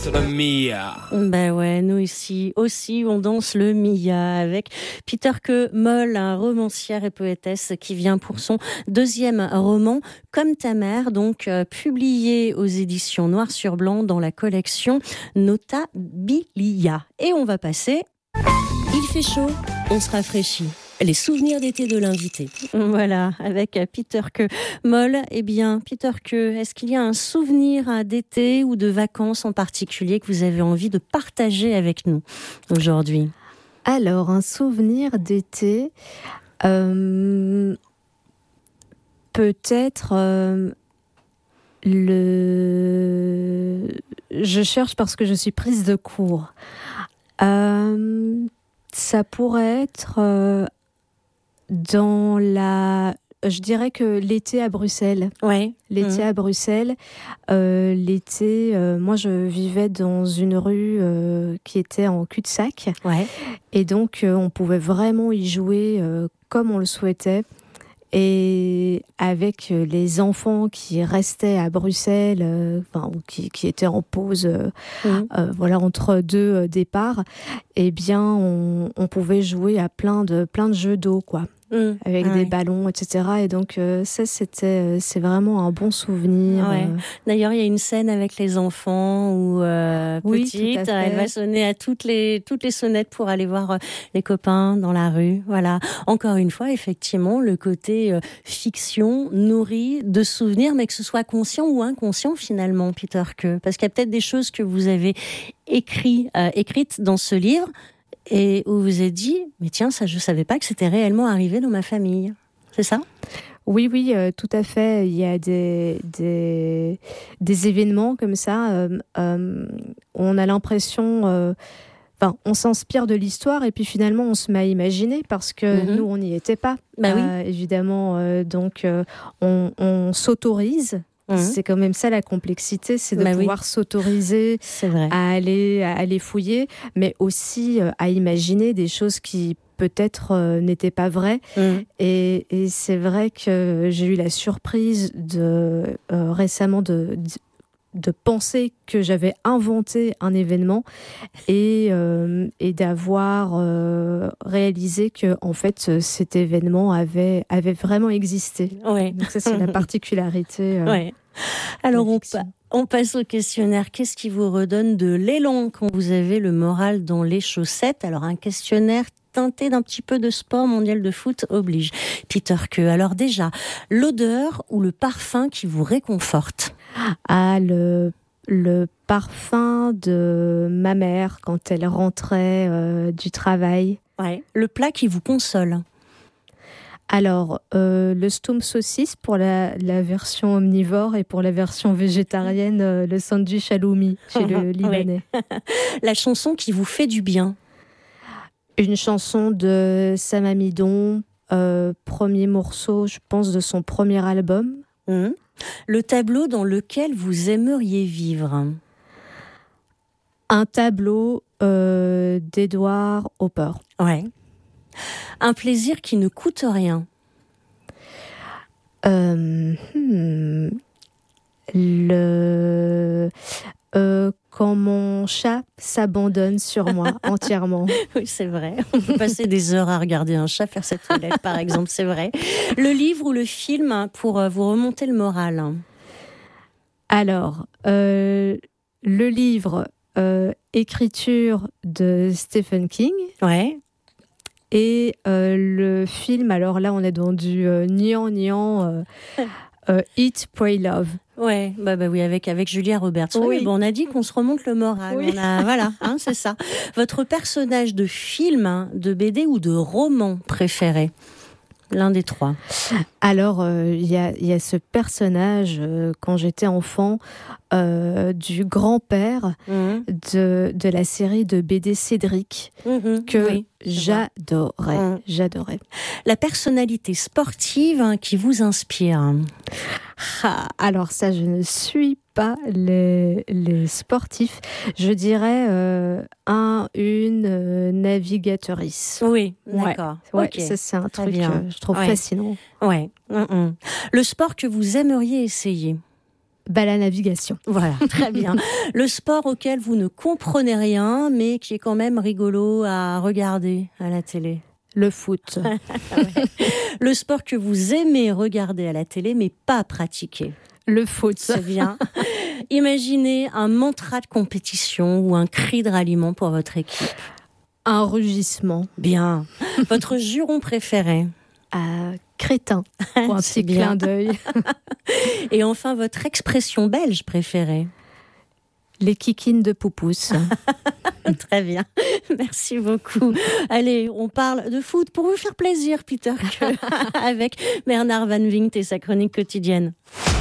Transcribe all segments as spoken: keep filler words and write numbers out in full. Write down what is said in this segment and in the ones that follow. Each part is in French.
danse le Mia. Ben ouais, nous ici aussi, on danse le Mia avec Peter Que Moll, un romancière et poétesse qui vient pour son deuxième roman, Comme ta mère, donc euh, publié aux éditions Noir sur Blanc dans la collection Notabilia. Et on va passer... Il fait chaud, on se rafraîchit. Les souvenirs d'été de l'invité. Voilà, avec Peter Que Moll. Eh bien, Peter Que, est-ce qu'il y a un souvenir d'été ou de vacances en particulier que vous avez envie de partager avec nous aujourd'hui ? Alors, un souvenir d'été, euh, peut-être euh, le... Je cherche parce que je suis prise de court. Euh, ça pourrait être... Euh, Dans la, je dirais que l'été à Bruxelles. Ouais. L'été mmh. à Bruxelles. Euh, l'été, euh, moi je vivais dans une rue euh, qui était en cul-de-sac. Ouais. Et donc euh, on pouvait vraiment y jouer euh, comme on le souhaitait. Et avec les enfants qui restaient à Bruxelles, euh, enfin, qui, qui étaient en pause, euh, mmh. euh, voilà, entre deux euh, départs, eh bien, on, on pouvait jouer à plein de, plein de jeux d'eau, quoi. Mmh. Avec ah des oui. ballons, et cetera. Et donc, euh, ça, c'était, c'est vraiment un bon souvenir. Ouais. Euh... D'ailleurs, il y a une scène avec les enfants où, euh, oui, petite, elle va sonner à toutes les, toutes les sonnettes pour aller voir les copains dans la rue. Voilà. Encore une fois, effectivement, le côté euh, fiction nourri de souvenirs, mais que ce soit conscient ou inconscient, finalement, Peter Que. Parce qu'il y a peut-être des choses que vous avez écrit, euh, écrites dans ce livre, et où vous vous êtes dit, mais tiens, ça, je ne savais pas que c'était réellement arrivé dans ma famille. C'est ça ? Oui, oui, euh, tout à fait. Il y a des, des, des événements comme ça. Euh, euh, on a l'impression... Euh, Enfin, on s'inspire de l'histoire et puis finalement on se met à imaginer parce que mmh. nous on n'y était pas. Bah oui. euh, évidemment, euh, donc euh, on, on s'autorise. Mmh. C'est quand même ça la complexité, c'est de bah pouvoir oui. s'autoriser à aller, à aller fouiller, mais aussi euh, à imaginer des choses qui peut-être euh, n'étaient pas vraies. Mmh. Et, et c'est vrai que j'ai eu la surprise de euh, récemment de, de de penser que j'avais inventé un événement et, euh, et d'avoir euh, réalisé que en fait cet événement avait, avait vraiment existé. Ouais. Donc ça c'est la particularité. Euh, ouais. Alors on, pa- on passe au questionnaire. Qu'est-ce qui vous redonne de l'élan quand vous avez le moral dans les chaussettes ? Alors un questionnaire teinté d'un petit peu de sport, mondial de foot oblige. Peter Que, alors déjà, l'odeur ou le parfum qui vous réconforte ? Ah, le, le parfum de ma mère quand elle rentrait euh, du travail. Ouais. Le plat qui vous console ? Alors, euh, le stoum saucisse pour la, la version omnivore et pour la version végétarienne, euh, le sandwich halloumi chez le Libanais. Oui. La chanson qui vous fait du bien ? Une chanson de Sam Amidon, euh, premier morceau, je pense, de son premier album. Mmh. Le tableau dans lequel vous aimeriez vivre ? Un tableau euh, d'Edward Hopper. Ouais. Un plaisir qui ne coûte rien. Euh, hmm, le... Euh, quand mon chat s'abandonne sur moi entièrement. Oui, c'est vrai. On peut passer des heures à regarder un chat faire sa toilette, par exemple, c'est vrai. Le livre ou le film pour vous remonter le moral ? Alors, euh, le livre euh, Écriture de Stephen King. Ouais. Et euh, le film, alors là, on est dans du euh, niant, niant, euh, euh, Eat, Pray, Love. Ouais, bah, bah oui, avec, avec Julia Roberts. Oui, oui. Bon, on a dit qu'on se remonte le moral. Oui. On a, voilà, hein, c'est ça. Votre personnage de film, hein, de B D ou de roman préféré ? L'un des trois. Alors, il euh, y, a, y a ce personnage, euh, quand j'étais enfant, euh, du grand-père mmh. de, de la série de B D Cédric, mmh, que oui, j'adorais, mmh. j'adorais. La personnalité sportive hein, qui vous inspire ? Ah, alors ça, je ne suis pas les, les sportifs. Je dirais euh, un, une euh, navigatrice. Oui, d'accord. Ouais, okay. Ça, c'est un Très truc que je trouve ouais. fascinant. Ouais. Mm-mm. Le sport que vous aimeriez essayer ? Bah, la navigation. Voilà, très bien. Le sport auquel vous ne comprenez rien, mais qui est quand même rigolo à regarder à la télé. Le foot. Ouais. Le sport que vous aimez regarder à la télé, mais pas pratiquer. Le foot. C'est bien. Imaginez un mantra de compétition ou un cri de ralliement pour votre équipe. Un rugissement. Bien. Votre juron préféré? euh, Crétin, pour un petit clin d'œil. Et enfin, votre expression belge préférée? Les kikines de Poupousse. Très bien, merci beaucoup. Allez, on parle de foot pour vous faire plaisir, Peter, avec Bernard Van Vingt et sa chronique quotidienne.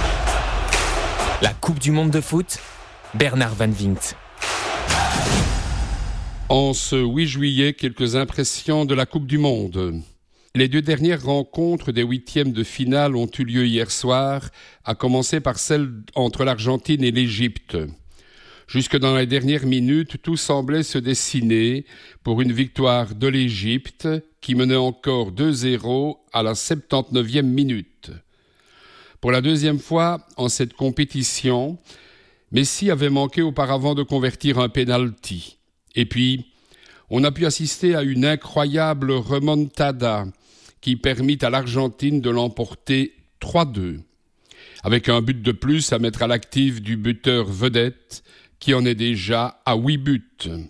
La Coupe du Monde de foot, Bernard Van Vingt. En ce huit juillet, quelques impressions de la Coupe du Monde. Les deux dernières rencontres des huitièmes de finale ont eu lieu hier soir, à commencer par celle entre l'Argentine et l'Égypte. Jusque dans les dernières minutes, tout semblait se dessiner pour une victoire de l'Égypte qui menait encore deux zéro à la septante-neuvième minute. Pour la deuxième fois en cette compétition, Messi avait manqué auparavant de convertir un penalty. Et puis, on a pu assister à une incroyable remontada qui permit à l'Argentine de l'emporter trois deux, avec un but de plus à mettre à l'actif du buteur vedette, qui en est déjà à huit buts.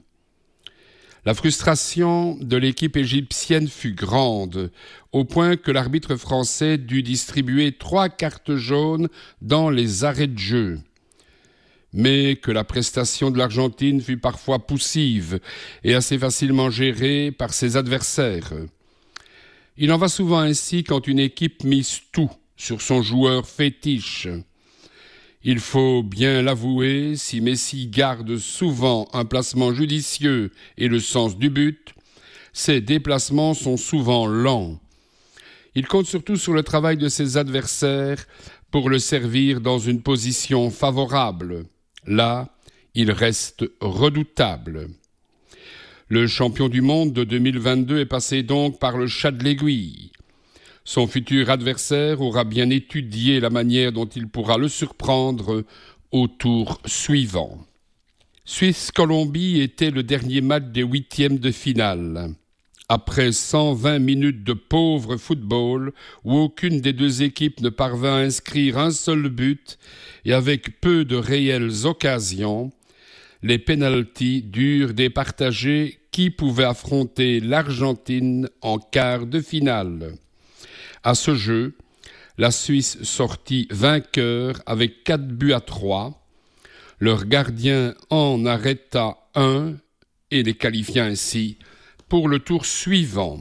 La frustration de l'équipe égyptienne fut grande, au point que l'arbitre français dut distribuer trois cartes jaunes dans les arrêts de jeu. Mais que la prestation de l'Argentine fut parfois poussive et assez facilement gérée par ses adversaires. Il en va souvent ainsi quand une équipe mise tout sur son joueur fétiche. Il faut bien l'avouer, si Messi garde souvent un placement judicieux et le sens du but, ses déplacements sont souvent lents. Il compte surtout sur le travail de ses adversaires pour le servir dans une position favorable. Là, il reste redoutable. Le champion du monde de deux mille vingt-deux est passé donc par le chat de l'aiguille. Son futur adversaire aura bien étudié la manière dont il pourra le surprendre au tour suivant. Suisse-Colombie était le dernier match des huitièmes de finale. Après cent vingt minutes de pauvre football, où aucune des deux équipes ne parvint à inscrire un seul but et avec peu de réelles occasions, les pénaltys durent départager qui pouvait affronter l'Argentine en quart de finale. À ce jeu, la Suisse sortit vainqueur avec quatre buts à trois. Leur gardien en arrêta un et les qualifia ainsi pour le tour suivant.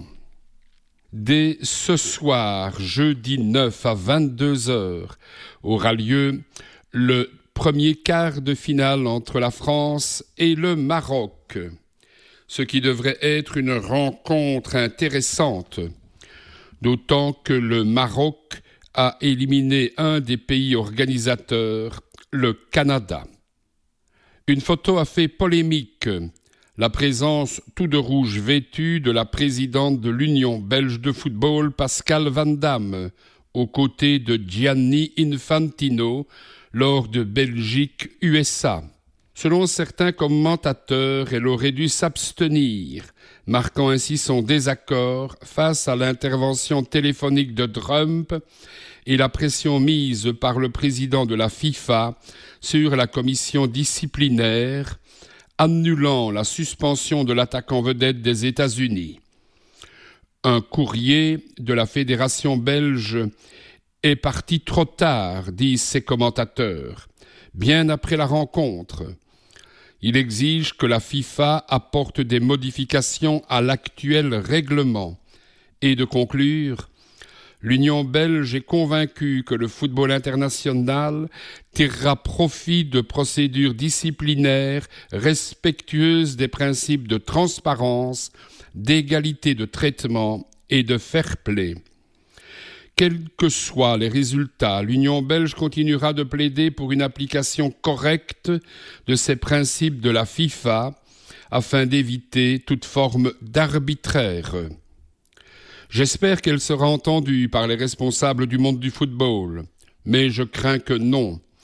Dès ce soir, jeudi neuf à vingt-deux heures, aura lieu le premier quart de finale entre la France et le Maroc, ce qui devrait être une rencontre intéressante, d'autant que le Maroc a éliminé un des pays organisateurs, le Canada. Une photo a fait polémique. La présence tout de rouge vêtue de la présidente de l'Union belge de football, Pascal Van Damme, aux côtés de Gianni Infantino lors de Belgique-U S A. Selon certains commentateurs, elle aurait dû s'abstenir, marquant ainsi son désaccord face à l'intervention téléphonique de Trump et la pression mise par le président de la FIFA sur la commission disciplinaire, annulant la suspension de l'attaquant vedette des États-Unis. Un courrier de la Fédération belge est parti trop tard, disent ses commentateurs, bien après la rencontre. Il exige que la FIFA apporte des modifications à l'actuel règlement et de conclure « L'Union belge est convaincue que le football international tirera profit de procédures disciplinaires respectueuses des principes de transparence, d'égalité de traitement et de fair play. Quels que soient les résultats, l'Union belge continuera de plaider pour une application correcte de ces principes de la FIFA afin d'éviter toute forme d'arbitraire. J'espère qu'elle sera entendue par les responsables du monde du football, mais je crains que non,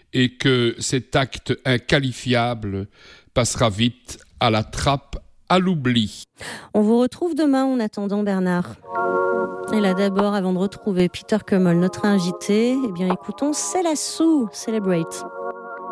et que cet acte inqualifiable passera vite à la trappe, à l'oubli. On vous retrouve demain en attendant, Bernard. Et là d'abord, avant de retrouver Peter Kummel, notre invité, eh bien écoutons C'est la Sou, Celebrate.